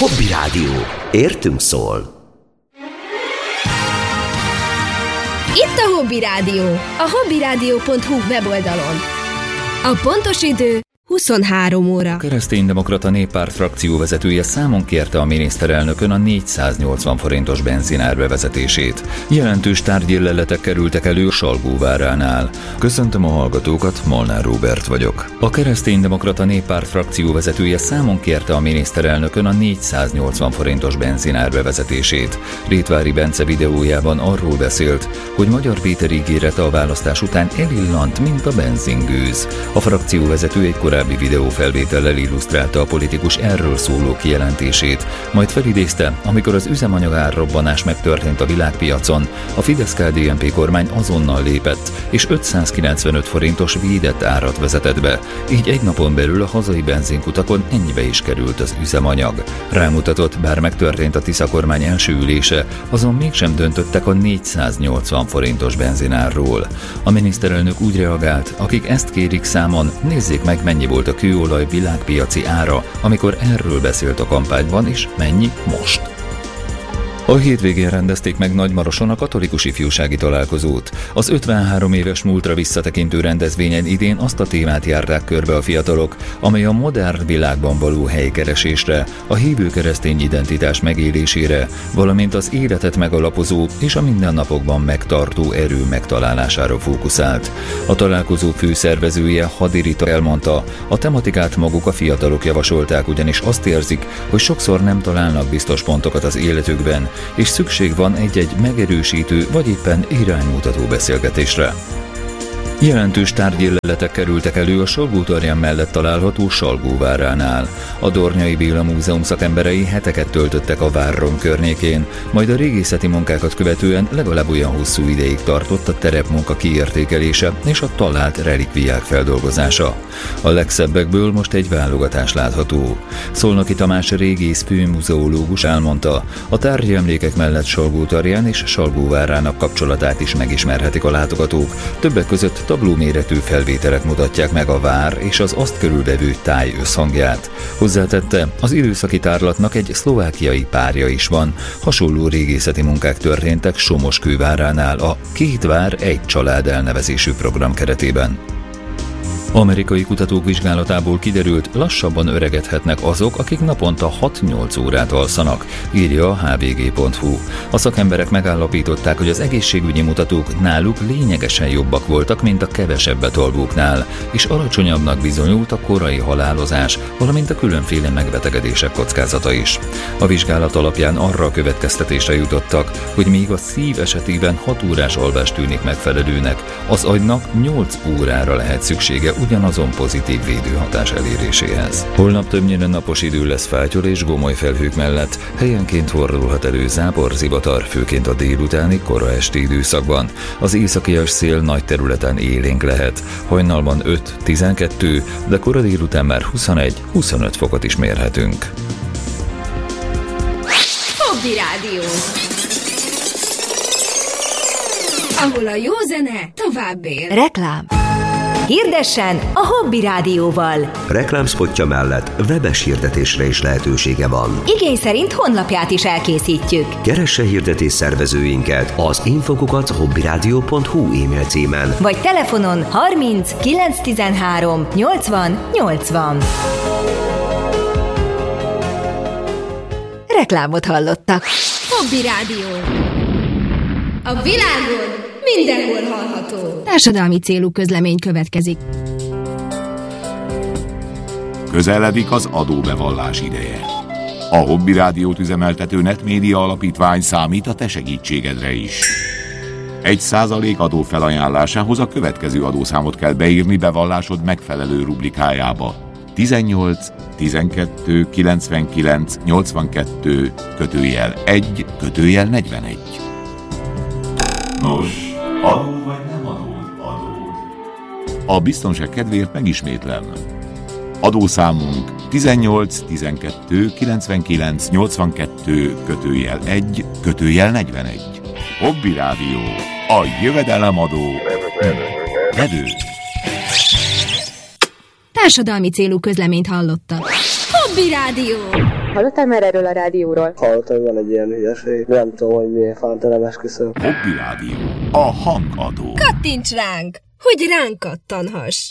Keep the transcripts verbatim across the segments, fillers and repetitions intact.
Hobby Rádió. Értünk szól. Itt a Hobby Rádió, a hobby rádió pont hu weboldalon. A pontos idő huszonhárom óra. A Kereszténydemokrata Néppárt frakcióvezetője számon kérte a miniszterelnökön a négyszáznyolcvan forintos benzinár bevezetését. Jelentős tárgyilleletek kerültek elő Salgóváránál. Köszöntöm a hallgatókat, Molnár Róbert vagyok. A Kereszténydemokrata Néppárt frakcióvezetője számon kérte a miniszterelnökön a négyszáznyolcvan forintos benzinár bevezetését. Rétvári Bence videójában arról beszélt, hogy Magyar Péter ígérete a választás után elillant, mint a benzingőz. A frakcióvezető egy korábbi videófelvétellel illusztrálta a politikus erről szóló kijelentését, majd felidézte, amikor az üzemanyag árrobbanás megtörtént a világpiacon, a Fidesz-ká dé en pé kormány azonnal lépett, és ötszázkilencvenöt forintos védett árat vezetett be, így egy napon belül a hazai benzinkutakon ennyibe is került az üzemanyag. Rámutatott, bár megtörtént a Tisza kormány első ülése, azon mégsem döntöttek a négyszáznyolcvan forintos benzinárról. A miniszterelnök úgy reagált, akik ezt kérik számon, nézzék meg, mennyi volt a kőolaj világpiaci ára, amikor erről beszélt a kampányban, és mennyi most. A hétvégén rendezték meg Nagymaroson a katolikus ifjúsági találkozót. Az ötvenhárom éves múltra visszatekintő rendezvényen idén azt a témát járták körbe a fiatalok, amely a modern világban való helykeresésre, a hívő keresztény identitás megélésére, valamint az életet megalapozó és a mindennapokban megtartó erő megtalálására fókuszált. A találkozó főszervezője, Hadi Rita elmondta, a tematikát maguk a fiatalok javasolták, ugyanis azt érzik, hogy sokszor nem találnak biztos pontokat az életükben, és szükség van egy-egy megerősítő vagy éppen iránymutató beszélgetésre. Jelentős tárgyilleletek kerültek elő a Salgótarján mellett található Salgóváránál. A Dornyai Béla Múzeum szakemberei heteket töltöttek a várrom környékén, majd a régészeti munkákat követően legalább olyan hosszú ideig tartott a terepmunka kiértékelése és a talált relikviák feldolgozása. A legszebbekből most egy válogatás látható. Szolnoki Tamás régész főmuzeológus elmondta, a tárgyi emlékek mellett Salgótarján és Salgóvárának kapcsolatát is megismerhetik a látogatók, többek között tablóméretű felvételek mutatják meg a vár és az azt körülvevő táj összhangját. Hozzátette, az időszaki tárlatnak egy szlovákiai párja is van. Hasonló régészeti munkák történtek Somoskőváránál a Két vár, egy család elnevezésű program keretében. Amerikai kutatók vizsgálatából kiderült, lassabban öregedhetnek azok, akik naponta hat-nyolc órát alszanak, írja a há vé gé pont hú. A szakemberek megállapították, hogy az egészségügyi mutatók náluk lényegesen jobbak voltak, mint a kevesebbet alvóknál, és alacsonyabbnak bizonyult a korai halálozás, valamint a különféle megbetegedések kockázata is. A vizsgálat alapján arra a következtetésre jutottak, hogy még a szív esetében hat órás alvás tűnik megfelelőnek, az agynak nyolc órára lehet szüksége ugyanazon pozitív védőhatás eléréséhez. Holnap többnyire napos idő lesz fátyol és gomoly felhők mellett, helyenként fordulhat elő záporzivatar, főként a délutáni, kora esti időszakban. Az északias szél nagy területen élénk lehet, hajnalban öt-tizenkettő, de kora délután már huszonegy-huszonöt fokot is mérhetünk. Hobby Rádió, ahol a jó zene tovább él. Reklám. Hirdessen a Hobby Rádióval. Reklámspotja mellett webes hirdetésre is lehetősége van. Igény szerint honlapját is elkészítjük. Keresse hirdetés szervezőinket az infokukat hobbyrádió pont hu e-mail címen, vagy telefonon harminc kilenc tizenhárom nyolcvan nyolcvan. Reklámot hallottak. Hobby Rádió. A világon mindenhol hallható. Társadalmi célú közlemény következik. Közeledik az adóbevallás ideje. A Hobby Rádiót üzemeltető Netmédia Alapítvány számít a te segítségedre is. Egy százalék adó felajánlásához a következő adószámot kell beírni bevallásod megfelelő rubrikájába. tizennyolc tizenkettő kilencvenkilenc nyolcvankettő kötőjel egy kötőjel negyvenegy. Nos, adó vagy nem adó? Adó. A biztonság kedvéért megismétlem. Adószámunk tizennyolc tizenkettő kilencvenkilenc nyolcvankettő kötőjel egy kötőjel negyvenegy. Hobby Rádió, a jövedelemadó vedő. Társadalmi célú közleményt hallottak. Hobby Rádió. Hallottál már erről a rádióról? Hallottam, van egy ilyen hülyeség. Nem tudom, hogy miért fántenem esküszöm. Hobby Rádió. A hangadó. Kattints ránk, hogy ránk kattanhass.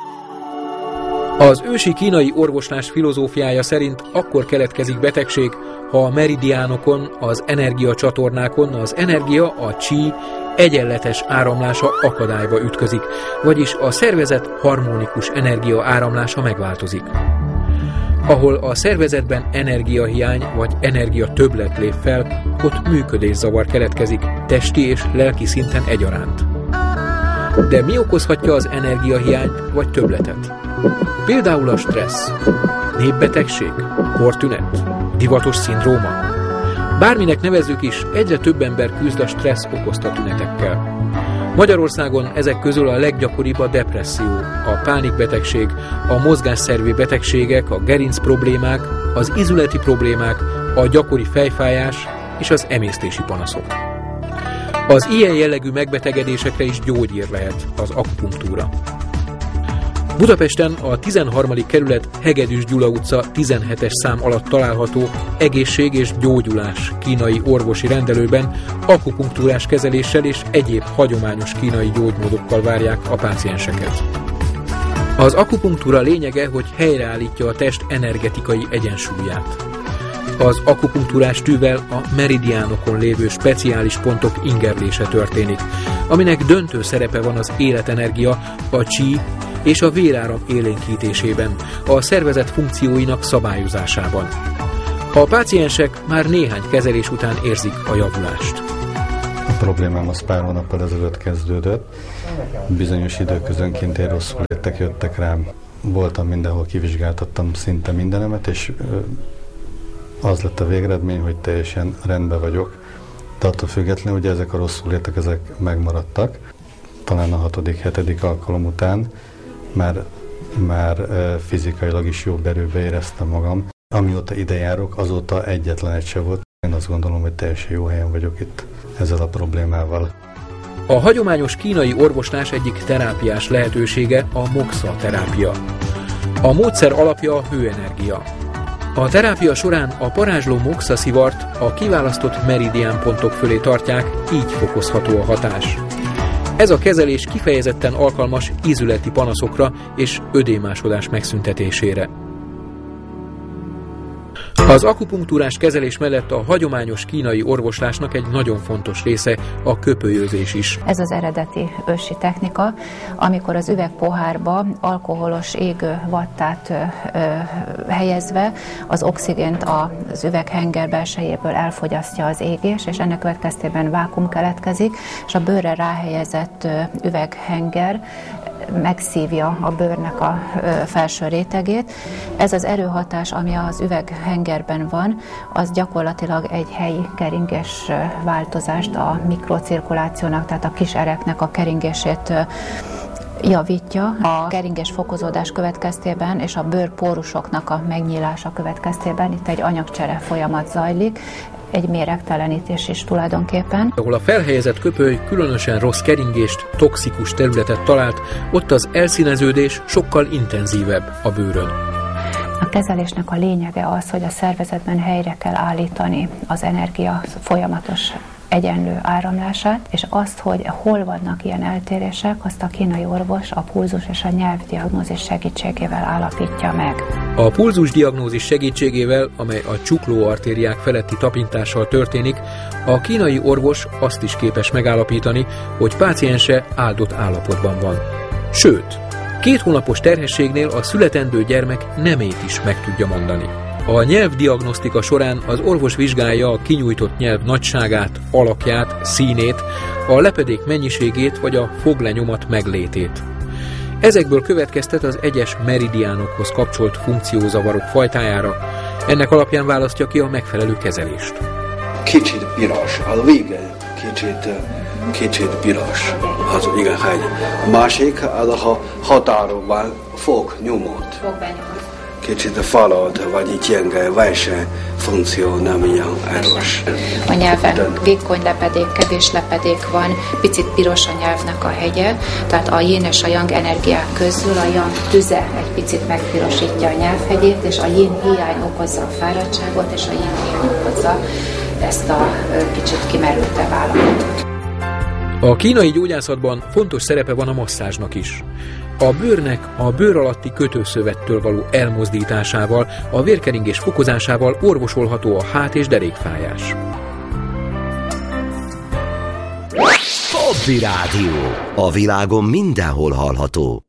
Az ősi kínai orvoslás filozófiája szerint akkor keletkezik betegség, ha a meridiánokon, az energiacsatornákon az energia, a chi egyenletes áramlása akadályba ütközik, vagyis a szervezet harmonikus energia áramlása megváltozik. Ahol a szervezetben energiahiány vagy energia többlet lép fel, ott működészavar keletkezik, testi és lelki szinten egyaránt. De mi okozhatja az energiahiányt vagy többletet? Például a stressz, népbetegség, kortünet, divatos szindróma. Bárminek nevezzük is, egyre több ember küzd a stressz okozta tünetekkel. Magyarországon ezek közül a leggyakoribb a depresszió, a pánikbetegség, a mozgásszervi betegségek, a gerinc problémák, az izületi problémák, a gyakori fejfájás és az emésztési panaszok. Az ilyen jellegű megbetegedésekre is gyógyír lehet az akupunktúra. Budapesten a tizenharmadik kerület Hegedűs Gyula utca tizenhetes szám alatt található egészség és gyógyulás kínai orvosi rendelőben akupunktúrás kezeléssel és egyéb hagyományos kínai gyógymódokkal várják a pácienseket. Az akupunktúra lényege, hogy helyreállítja a test energetikai egyensúlyát. Az akupunktúrás tűvel a meridiánokon lévő speciális pontok ingerlése történik, aminek döntő szerepe van az életenergia, a chi és a véráram élénkítésében, a szervezet funkcióinak szabályozásában. A páciensek már néhány kezelés után érzik a javulást. A problémám az pár hónappal ezelőtt kezdődött. Bizonyos időközönként rosszul lettek, jöttek rám. Voltam mindenhol, kivizsgáltattam szinte mindenemet, és az lett a végeredmény, hogy teljesen rendben vagyok. De attól függetlenül, hogy ezek a rosszul létek, ezek megmaradtak. Talán a hatodik, hetedik alkalom után már, már fizikailag is jobb erőbe éreztem magam. Amióta ide járok, azóta egyetlen egy se volt. Én azt gondolom, hogy teljesen jó helyen vagyok itt ezzel a problémával. A hagyományos kínai orvoslás egyik terápiás lehetősége a moxa terápia. A módszer alapja a hőenergia. A terápia során a parázsló moxa szivart a kiválasztott meridián pontok fölé tartják, így fokozható a hatás. Ez a kezelés kifejezetten alkalmas ízületi panaszokra és ödémásodás megszüntetésére. Az akupunktúrás kezelés mellett a hagyományos kínai orvoslásnak egy nagyon fontos része a köpölyözés is. Ez az eredeti ősi technika, amikor az üvegpohárba alkoholos égő vattát ö, ö, helyezve az oxigént az üveghenger belsejéből elfogyasztja az égés, és ennek következtében vákum keletkezik, és a bőrre ráhelyezett ö, üveghenger megszívja a bőrnek a felső rétegét. Ez az erőhatás, ami az üveghengerben van, az gyakorlatilag egy helyi keringés változást a mikrocirkulációnak, tehát a kis ereknek a keringését javítja. A keringés fokozódás következtében és a bőrpórusoknak a megnyílása következtében itt egy anyagcsere folyamat zajlik, egy méregtelenítés is tulajdonképpen. Ahol a felhelyezett köpöly különösen rossz keringést, toxikus területet talált, ott az elszíneződés sokkal intenzívebb a bőrön. A kezelésnek a lényege az, hogy a szervezetben helyre kell állítani az energia folyamatos egyenlő áramlását, és azt, hogy hol vannak ilyen eltérések, azt a kínai orvos a pulzus és a nyelvdiagnózis segítségével állapítja meg. A pulzusdiagnózis segítségével, amely a csuklóartériák feletti tapintással történik, a kínai orvos azt is képes megállapítani, hogy páciense áldott állapotban van. Sőt, két hónapos terhességnél a születendő gyermek nemét is meg tudja mondani. A nyelvdiagnosztika során az orvos vizsgálja a kinyújtott nyelv nagyságát, alakját, színét, a lepedék mennyiségét vagy a foglenyomat meglétét. Ezekből következtet az egyes meridiánokhoz kapcsolt funkciózavarok fajtájára. Ennek alapján választja ki a megfelelő kezelést. Kicsit piros, a vége kicsit, kicsit piros, az igen helyes. A másik, az a határon van fognyomot. kicsit falat, vagy gyenge versenyfunkció nem ilyen erős. A nyelven vékony lepedék, kevés lepedék van, picit piros a nyelvnek a hegye, tehát a yin és a yang energiák közül a yang tüze egy picit megpirosítja a nyelvhegyét, és a yin hiány okozza a fáradtságot, és a yin hiány okozza ezt a kicsit kimerültebb állapotot. A kínai gyógyászatban fontos szerepe van a masszázsnak is. A bőrnek a bőr alatti kötőszövettől való elmozdításával, a vérkeringés fokozásával orvosolható a hát- és derékfájás. Hobby Rádió. A világon mindenhol hallható.